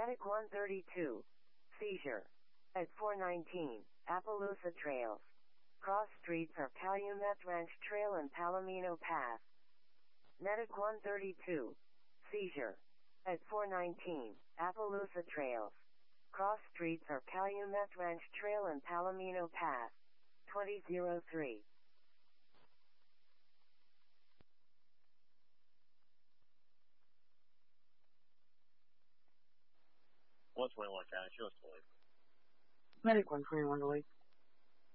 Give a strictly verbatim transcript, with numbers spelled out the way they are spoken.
Medic one thirty-two. Seizure. At four nineteen, Appaloosa Trails. Cross streets are Calumet Ranch Trail and Palomino Path. Medic one thirty-two. Seizure. At four nineteen, Appaloosa Trails. Cross streets are Calumet Ranch Trail and Palomino Path. twenty oh three. one twenty-one County, show us to leave. Medic one twenty-one to leave.